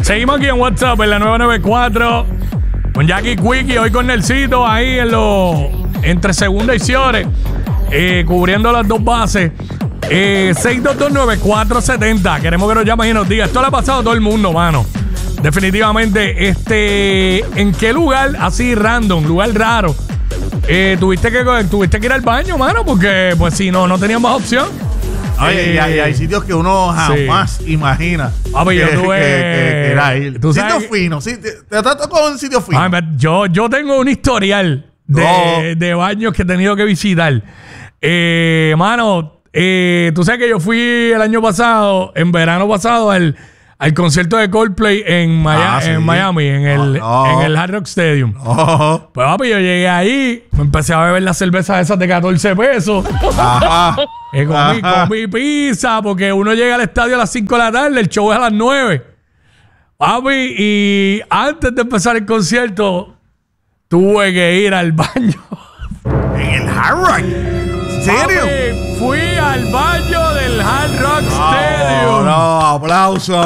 Seguimos aquí en WhatsApp en la 994 con Jackie Quickie, hoy con Nelsito ahí entre segunda y Ciore, cubriendo las dos bases. 6229470. Queremos que nos llamen y nos digan. Esto le ha pasado a todo el mundo, mano. Definitivamente, ¿en qué lugar así random, lugar raro, tuviste que ir al baño, mano? Porque pues si no tenías más opción. Oye, hay sitios que uno jamás imagina que era ir. Sitios finos. ¿Te trato con sitios finos? Yo tengo un historial de baños que he tenido que visitar. Mano, tú sabes que yo fui el año pasado, en verano pasado, al concierto de Coldplay en Miami, en el Hard Rock Stadium. Pues papi, yo llegué ahí, me empecé a beber las cervezas esas de 14 pesos. Comí pizza, porque uno llega al estadio a las 5 de la tarde, el show es a las 9. Papi, y antes de empezar el concierto, tuve que ir al baño. ¿En el Hard Rock? ¿En serio? Papi, fui al baño del Hard Rock Stadium. No, aplauso.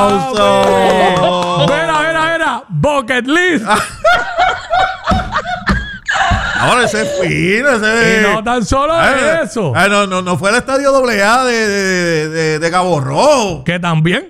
Mira. Bucket list. Ahora ese es fino, ese. Y no tan solo eso. No fue el estadio AA de Cabo Rojo. Que también.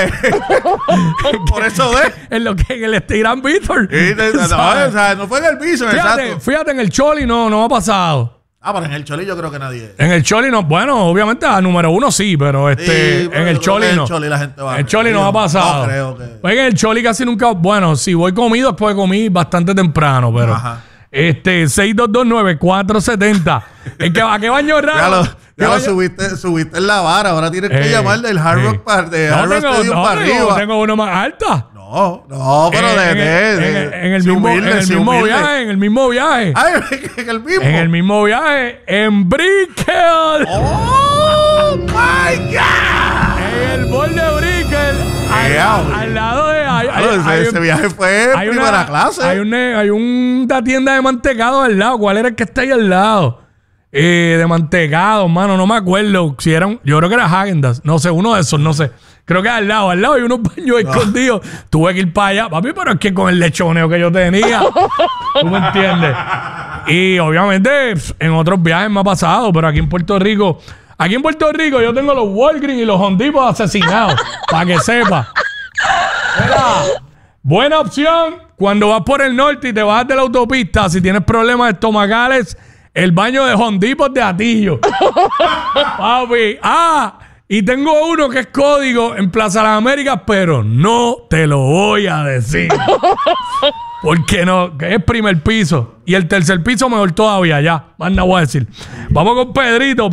Por eso en el Irán Víctor. No fue en el Bison, exacto. Fíjate, en el Choli no ha pasado. Pero en el Choli yo creo que nadie. En el Choli no, bueno, obviamente a número uno sí, pero en el Choli no. La gente va. El Choli no ha pasado. No creo que. Pues en el Choli casi nunca, bueno, si voy comido, después comí bastante temprano, pero. Ajá. 6229470. ¿A qué baño raro? Ya lo subiste en la vara. Ahora tienes que llamar del Hard Rock para arriba. Tengo uno más alta. No, pero en el mismo viaje. En el mismo viaje, en Brickell. ¡Oh, my God! En el bol de Brickell, al lado de... ese viaje fue primera clase. Hay una tienda de mantecado al lado. ¿Cuál era el que está ahí al lado? De mantecado, mano, no me acuerdo si eran... Yo creo que era Häagen-Dazs. No sé, uno de esos, no sé. Creo que al lado hay unos baños escondidos. Tuve que ir para allá, papi, pero es que con el lechoneo que yo tenía, ¿tú me entiendes? Y obviamente en otros viajes me ha pasado, pero aquí en Puerto Rico yo tengo los Walgreens y los Home Depot asesinados, para que sepa. Mira, buena opción cuando vas por el norte y te vas de la autopista, si tienes problemas estomacales, el baño de Home Depot de Atillo. Papi, y tengo uno que es código en Plaza Las Américas, pero no te lo voy a decir. Porque no, que es primer piso. Y el tercer piso mejor todavía, ya. Más nada voy a decir. Vamos con Pedrito.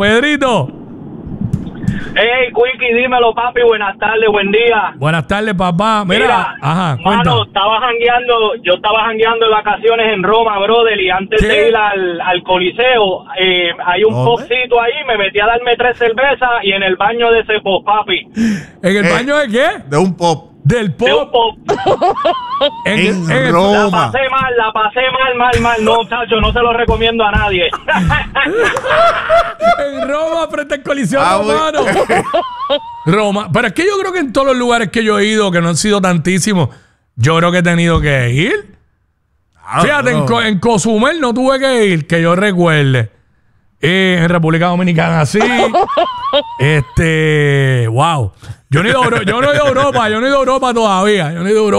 Hey, Quickie, dímelo, papi. Buenas tardes, buen día. Buenas tardes, papá. Mira, mano, yo estaba jangueando en vacaciones en Roma, brother, y antes de ir al Coliseo, hay un popcito ahí, me metí a darme 3 cervezas y en el baño de ese pop, papi. ¿En el baño de qué? De un pop. Del pop. De un pop. en Roma. La pasé mal. No, muchacho, no se lo recomiendo a nadie. En Roma, frente al Coliseo Romano. Roma. Pero es que yo creo que en todos los lugares que yo he ido, que no han sido tantísimos, yo creo que he tenido que ir. Fíjate, en Cozumel no tuve que ir, que yo recuerde. En República Dominicana sí. Wow. Yo no he ido a Europa todavía.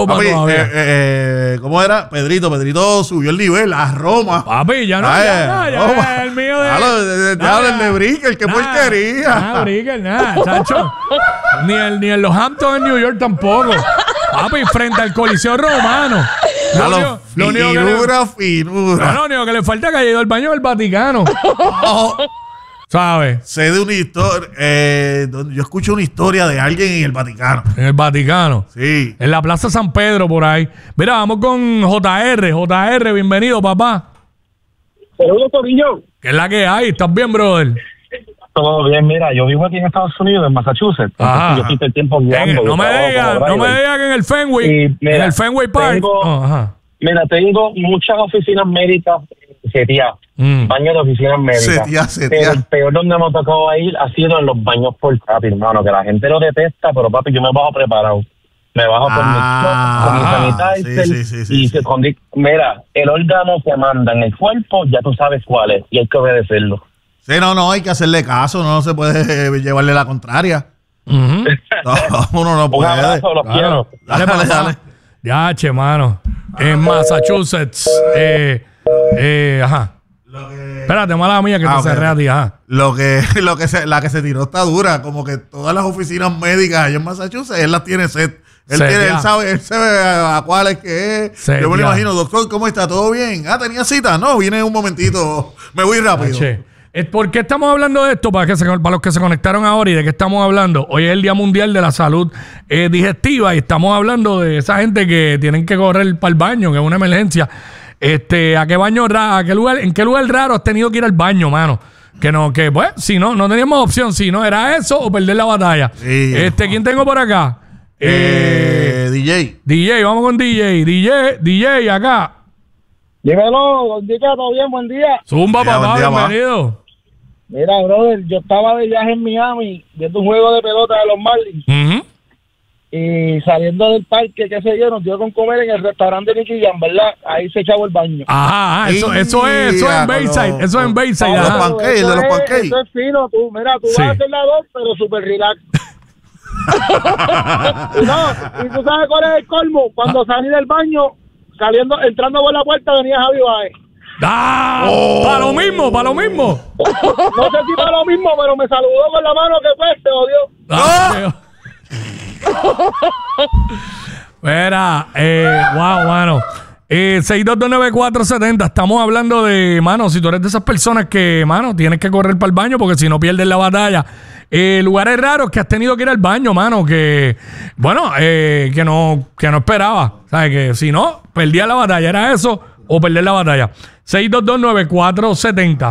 ¿Cómo era? Pedrito subió el nivel a Roma. Papi, ya el mío de... el de Brickell, qué porquería. Brickell, chacho. Ni en los Hamptons en New York tampoco. Papi, frente al Coliseo Romano. Lo único que le falta es que haya ido al baño del Vaticano. ¿Sabes? Sé de una historia. Yo escucho una historia de alguien en el Vaticano. ¿En el Vaticano? Sí. En la Plaza San Pedro, por ahí. Mira, vamos con JR. JR, bienvenido, papá. Saludos, Torillo. ¿Qué es la que hay? ¿Estás bien, brother? Todo bien, mira, yo vivo aquí en Estados Unidos, en Massachusetts. Yo quito el tiempo guiando. No me digas que en el Fenway, en el Fenway Park. Mira, tengo muchas oficinas médicas seteadas. Baños de oficinas médicas. Pero el peor donde me ha tocado ir ha sido en los baños portátiles, hermano, que la gente lo detesta, pero papi, yo me bajo preparado. me bajo con mi sanitizer y se mira, el órgano que manda en el cuerpo, ya tú sabes cuál es y hay que obedecerlo. Sí, no, hay que hacerle caso, no se puede llevarle la contraria. No, uno no puede. Un abrazo, los quiero. Dale. Ya, che, mano. En Massachusetts. Ajá. Espérate, mala mía que te cerré a ti, ajá. La que se tiró está dura, como que todas las oficinas médicas allá en Massachusetts, él las tiene set. Él sabe a cuál es que es. Yo me lo imagino, doctor, ¿cómo está? ¿Todo bien? ¿Tenía cita? No, viene un momentito, me voy rápido. ¿Por qué estamos hablando de esto? Para los que se conectaron ahora y de qué estamos hablando. Hoy es el Día Mundial de la Salud Digestiva y estamos hablando de esa gente que tienen que correr para el baño, que es una emergencia. ¿En qué lugar raro has tenido que ir al baño, mano? Pues, si no teníamos opción, si no era eso o perder la batalla. Sí. ¿Quién tengo por acá? DJ, vamos con DJ acá. Dímelo, DJ, ¿todo bien? Buen día. Zumba, papá, bienvenido. Mira, brother, yo estaba de viaje en Miami viendo un juego de pelota de los Marlins. Y saliendo del parque, qué sé yo, nos dio con comer en el restaurante de Nicky Jam, ¿verdad? Ahí se echaba el baño. Ajá, eso es en Bayside. Eso es en Bayside. De los pancakes, de los pancakes. Eso es fino, tú. Mira, tú vas a hacer la dos, pero súper relax. Y tú sabes cuál es el colmo. Cuando salí del baño, entrando por la puerta, venía Javi Baez. Para lo mismo. No sé si para lo mismo, pero me saludó con la mano que fue, te odió. Mira, wow, mano. 6229470. Estamos hablando de, mano, si tú eres de esas personas que, mano, tienes que correr para el baño porque si no pierdes la batalla. Lugares raros que has tenido que ir al baño, mano, que, bueno, que no esperaba. ¿Sabes? Que si no, perdía la batalla. ¿Era eso o perder la batalla? 6229470.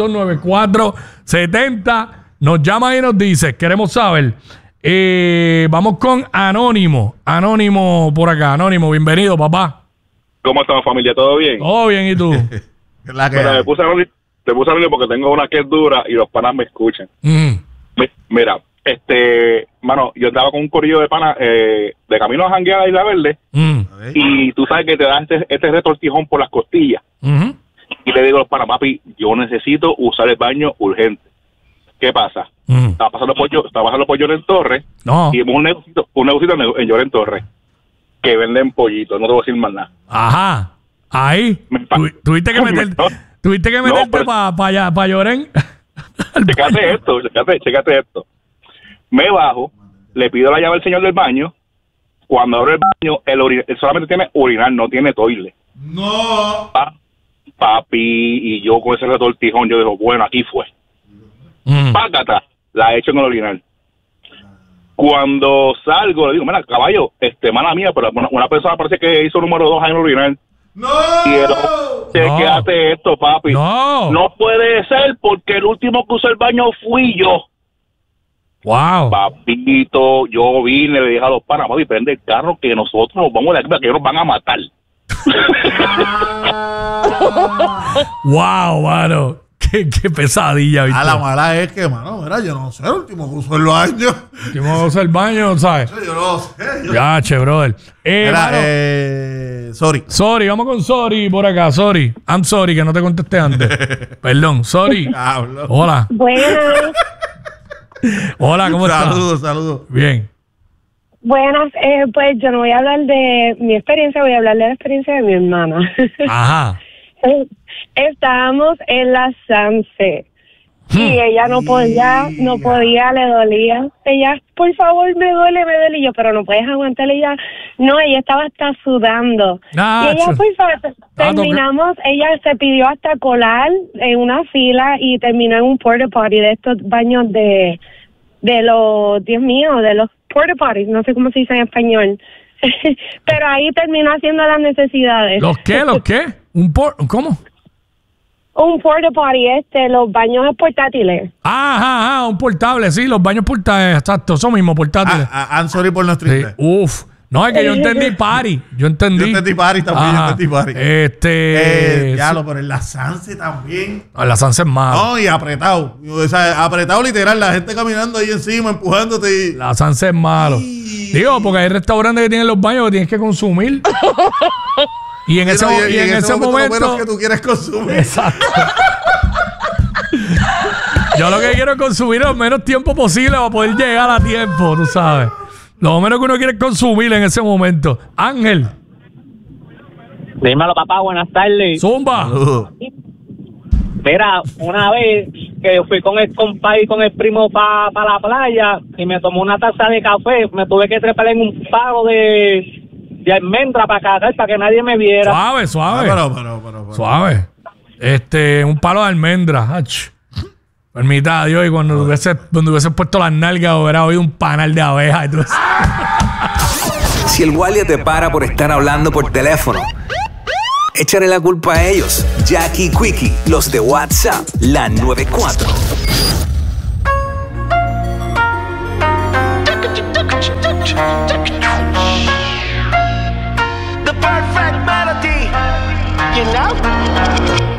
6229470. Nos llama y nos dice, queremos saber. Vamos con Anónimo. Anónimo por acá. Anónimo, bienvenido, papá. ¿Cómo estamos, familia? ¿Todo bien? Todo bien, ¿y tú? Te puse a reunir porque tengo una que es dura y los panas me escuchan. Mira, mano, yo andaba con un corillo de panas de camino a janguear a Isla Verde y tú sabes que te dan este retortijón por las costillas. Y le digo a los panas, papi, yo necesito usar el baño urgente. ¿Qué pasa? Estaba pasando por Lloren Torres y vimos un negocito en Lloren Torres que venden pollitos, no te voy a decir más nada. Ajá, ahí tuviste que meterte para Lloren. Chécate esto. Me bajo, le pido la llave al señor del baño. Cuando abro el baño, él solamente tiene urinar, no tiene toile. No. Papi, y yo con ese retortijón, yo digo, bueno, aquí fue. Págata, la he hecho en el original. Cuando salgo, le digo, mira, caballo, mala mía, pero una persona parece que hizo número 2 ahí en el original. ¡No! Chequéate esto, papi. No puede ser porque el último que usó el baño fui yo. Wow. Papito, yo vine, le dije a los panas, papi, prende el carro que nosotros nos vamos de aquí porque nos van a matar. Wow, mano. Qué pesadilla, ¿viste? La mala es que, mano, mira, yo no sé, el último que usó el baño. El último que usó el baño, ¿sabes? Yo no sé. Ya, che, brother. Sorry, vamos con Sorry por acá. Sorry. I'm sorry que no te contesté antes. Perdón, sorry. Hola. Buenas. Hola, ¿cómo estás? Saludos. Bien. Buenas, pues yo no voy a hablar de mi experiencia, voy a hablar de la experiencia de mi hermana. Ajá. Estábamos en la Sanse y ella no podía, le dolía. Ella, por favor, me duele, y yo, pero no puedes aguantarle. Ella, no, ella estaba hasta sudando. Y ella, por favor, terminamos, ella se pidió hasta colar en una fila y terminó en un porta potty de estos baños de los, Dios mío, de los porta potties, no sé cómo se dice en español. Pero ahí terminó haciendo las necesidades. ¿Los qué? ¿Cómo? Un porta potty, los baños portátiles. Ajá, un portable, sí, los baños portátiles, exacto, son mismos portátiles. I'm sorry por nuestro inglés. Uf. No, es que yo entendí party. Yo entendí party también, yo entendí party. Diablo, pero en la Sanse también. En la Sanse es malo. No, y apretado. O sea, apretado literal, la gente caminando ahí encima, empujándote. La Sanse es malo. Digo, porque hay restaurantes que tienen los baños que tienes que consumir. Y en ese momento que tú quieres consumir. Exacto. Yo lo que quiero es consumir lo menos tiempo posible para poder llegar a tiempo, tú sabes. Lo menos que uno quiere consumir en ese momento. Ángel. Dímelo, papá, buenas tardes. Zumba. Mira, una vez que fui con el compa y con el primo para la playa y me tomó una taza de café, me tuve que trepar en un palo de almendra para cagar, para que nadie me viera. Suave. Pero. Suave. Un palo de almendra. Permita a Dios, y cuando hubiese puesto las nalgas hubiera oído un panal de abejas. Entonces... Si el guardia te para por estar hablando por teléfono, échale la culpa a ellos. Jackie y Quickie, los de WhatsApp, la 94. The perfect melody, you know?